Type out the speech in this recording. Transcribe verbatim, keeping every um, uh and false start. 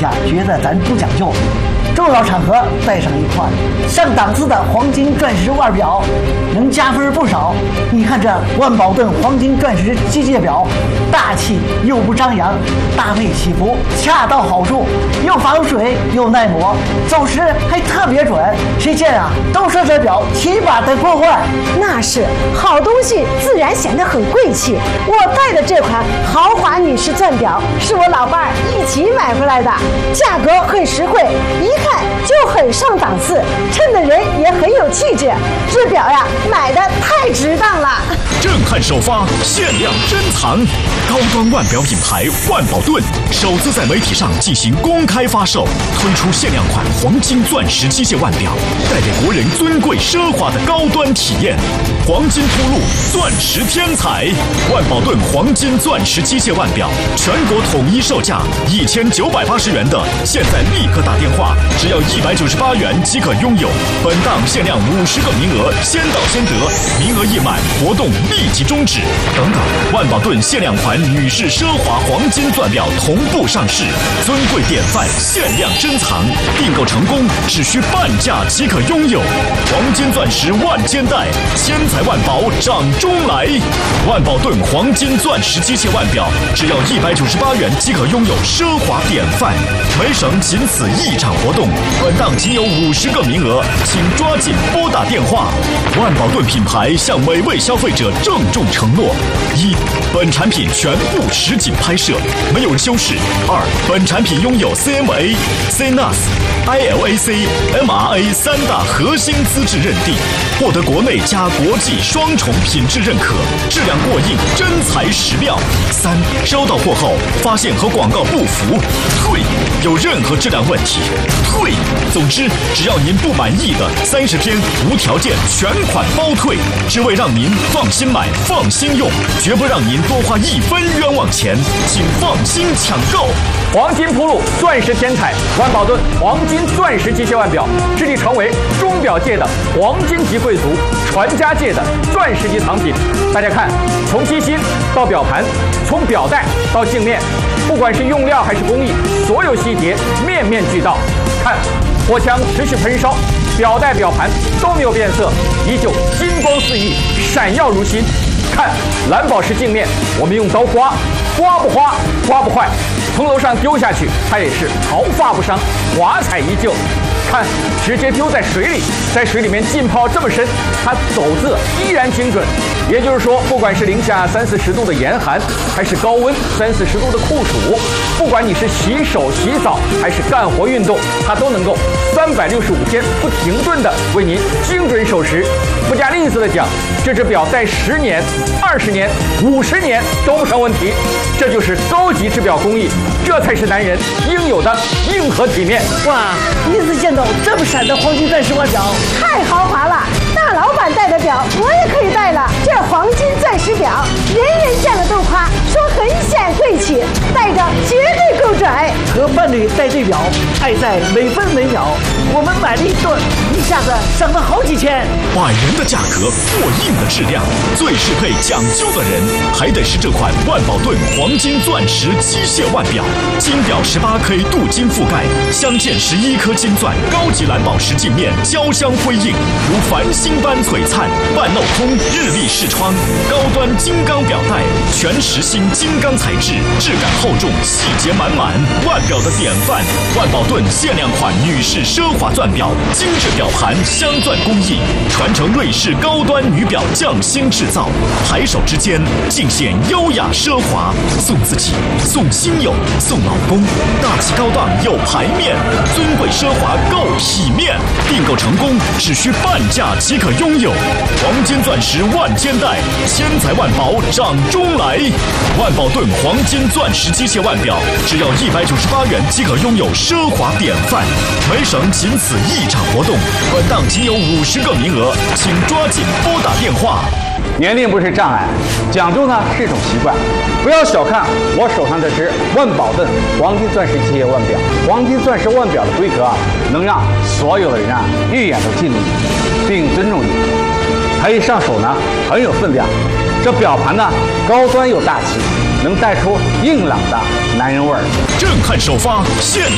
家觉得咱不讲究，重要场合带上一块上档次的黄金钻石腕表，能加分不少。你看这万宝顿黄金钻石机械表，大气又不张扬，搭配起伏恰到好处，又防水又耐磨，走时还特别准。谁见啊都说这表起码得破万。 那是好东西，自然显得很贵气。我戴的这款豪华女士钻表是我老伴儿一起买回来的，价格很实惠，一看就很上档次，衬的人也很有气质。这表呀，买的太值当了。 震撼首发，限量珍藏，高端腕表品牌万宝顿首次在媒体上进行公开发售，推出限量款黄金钻石机械腕表，带给国人尊贵奢华的高端体验。黄金铺路，钻石天才，万宝顿黄金钻石机械腕表，全国统一售价一千九百八十元的，现在立刻打电话，只要一百九十八元即可拥有。本档限量五十个名额，先到先得，名额一满，活动立即终止。等等，万宝顿限量款女士奢华黄金钻表同步上市，尊贵典范，限量珍藏，订购成功只需半价即可拥有。黄金钻石万千代，千财万宝掌中来。万宝顿黄金钻石机械腕表，只要一百九十八元即可拥有奢华典范。每省仅此一场活动，本档仅有五十个名额，请抓紧拨打电话。万宝顿品牌向每位消费者郑重承诺：一、本产品全部实景拍摄，没有修饰；二、本产品拥有 C M A、C N A S、I L A C、M R A 三大核心资质认定，获得国内加国际双重品质认可，质量过硬，真材实料。三、收到货后发现和广告不符，退；有任何质量问题，退。总之，只要您不满意的，三十天无条件全款包退，只为让您放心买、放心用，绝不让您多花一分冤枉钱，请放心抢购。 黄金铺路，钻石天才，万宝顿黄金钻石机械腕表，致力成为钟表界的黄金级贵族，传家界的钻石级藏品。大家看，从机芯到表盘，从表带到镜面，不管是用料还是工艺，所有细节面面俱到。看，火枪持续喷烧，表带表盘都没有变色，依旧金光四溢，闪耀如新。看蓝宝石镜面，我们用刀刮，刮不花，刮不坏，从楼上丢下去，它也是毫发不伤，华彩依旧。看，直接丢在水里，在水里面浸泡这么深，它走字依然精准。也就是说，不管是零下三四十度的严寒，还是高温三四十度的酷暑，不管你是洗手、洗澡还是干活运动，它都能够三百六十五天不停顿的为您精准守时。不加吝啬的讲，这只表戴十年、二十年、五十年都不成问题。这就是高级制表工艺，这才是男人应有的硬核体面。 哇，第一次见到这么闪的黄金钻石腕表， 太豪华了！大老板戴的表，我也可以戴了。这黄金钻石表，人人见了都夸，说很显贵气，戴着绝对够准。 和伴侣戴对表，爱在每分每秒。我们买了一对，一下子省了好几千。 百元的价格，过硬的质量，最适配讲究的人，还得是这款万宝顿黄金钻石机械腕表。金表十八 K 镀金覆盖，镶嵌十一颗金钻，高级蓝宝石镜面，交镶辉映，如繁星般璀璨。半镂空日立视窗，高端金刚表带，全实心金刚材质，质感厚重，细节满满。腕表的典范，万宝顿限量款女士奢华钻表，精致表盘，镶钻工艺，传承瑞士高端女表匠心制造，抬手之间尽显优雅奢华。送自己，送亲友，送老公，大气高档有排面，尊贵奢华够体面。订购成功只需半价即可拥有。黄金钻石万千代，千财万宝掌中来。万宝顿黄金钻石机械腕表，只要一百九十八元即可拥有奢华典范。每省仅此一场活动，本档仅有五十个名额，请抓紧拨打电话。 年龄不是障碍，讲究呢是一种习惯。不要小看我手上这只万宝顿黄金钻石机械腕表，黄金钻石腕表的规格啊，能让所有的人啊一眼都敬你，并尊重你。它一上手呢很有分量，这表盘呢高端又大气，能带出硬朗的男人味儿。 震撼首发，限量